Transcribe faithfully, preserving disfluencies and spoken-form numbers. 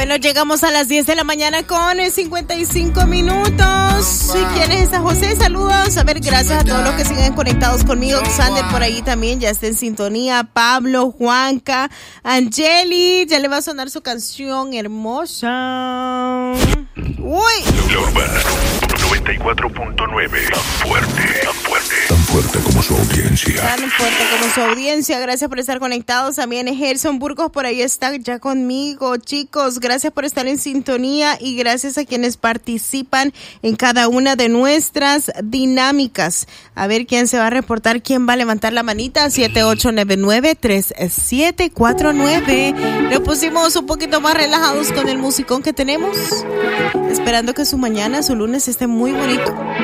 Bueno, llegamos a las diez de la mañana con cincuenta y cinco minutos. ¿Quién es esa José? Saludos. A ver, gracias a todos los que siguen conectados conmigo. Sander por ahí también ya está en sintonía. Pablo, Juanca, Angeli. Ya le va a sonar su canción hermosa. Uy. La Urbana noventa y cuatro punto nueve. Tan fuerte, tan fuerte. Tan fuerte como su audiencia. Tan fuerte como su audiencia. Gracias por estar conectados. También Gerson Burgos por ahí está ya conmigo. Chicos, gracias por estar en sintonía y gracias a quienes participan en cada una de nuestras dinámicas. A ver quién se va a reportar, quién va a levantar la manita. siete ocho nueve nueve, tres siete cuatro nueve. Nos pusimos un poquito más relajados con el musicón que tenemos. Esperando que su mañana, su lunes esté muy bonito.